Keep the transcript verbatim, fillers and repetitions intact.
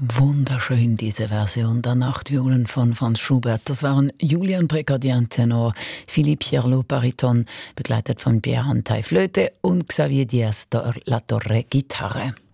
Wunderschön, diese Version der Nachtviolen von Franz Schubert. Das waren Julian Precardien Tenor, Philippe Pierlot Bariton, begleitet von Pierre Hantai Flöte und Xavier Diaz La Torre Gitarre.